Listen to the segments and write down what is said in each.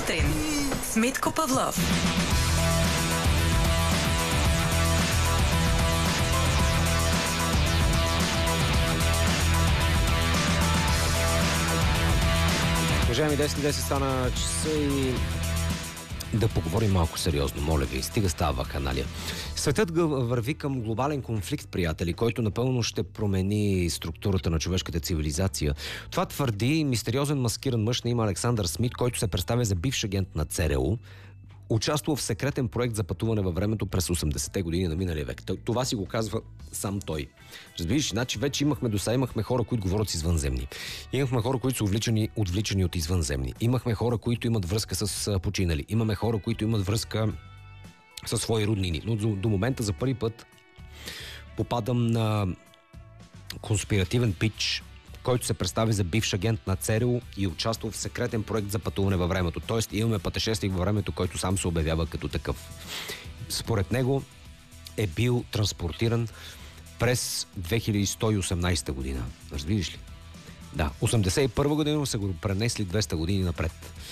сутрин с Митко Павлов. Уважаеми 10 стана часа и да поговорим малко сериозно, моля ви. Стига става ханалия. Светът върви към глобален конфликт, приятели, който напълно ще промени структурата на човешката цивилизация. Това твърди мистериозен маскиран мъж на име Александър Смит, който се представя за бивш агент на ЦРУ, участвал в секретен проект за пътуване във времето през 80-те години на миналия век. Това си го казва сам той. Разбираш, значи вече имахме хора, които говорят с извънземни. Имахме хора, които са отвличани от извънземни. Имахме хора, които имат връзка с починали. Имаме хора, които имат връзка със свои роднини. Но до момента за първи път попадам на конспиративен пич, който се представи за бивш агент на ЦРУ и участвал в секретен проект за пътуване във времето. Тоест имаме пътешественик във времето, който сам се обявява като такъв. Според него е бил транспортиран през 2118 година. Разбираш ли? Да, 81 година са го пренесли 200 години напред.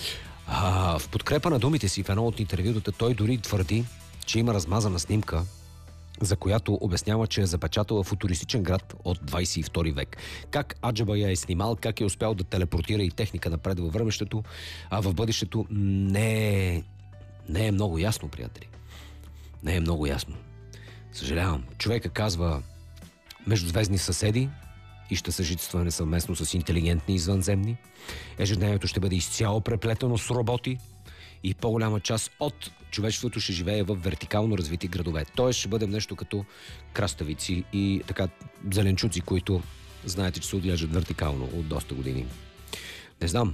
В подкрепа на думите си в едно от интервютата той дори твърди, че има размазана снимка, за която обяснява, че е запечатала футуристичен град от 22 век. Как аджаба я е снимал, как е успял да телепортира и техника напред във времещето, а в бъдещето не е много ясно, приятели. Не е много ясно. Съжалявам. Човека казва междузвездни съседи и ще съжителстваме съвместно с интелигентни извънземни. Ежедневието ще бъде изцяло преплетено с роботи и по-голяма част от човечеството ще живее в вертикално развити градове. Тоест ще бъдем нещо като краставици и така зеленчуци, които знаете, че се отглеждат вертикално от доста години. Не знам.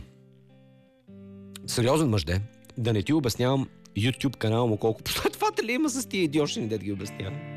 Сериозен мъж да не ти обяснявам YouTube канала му колко последователи има с тия идиотщини, да ги обяснявам.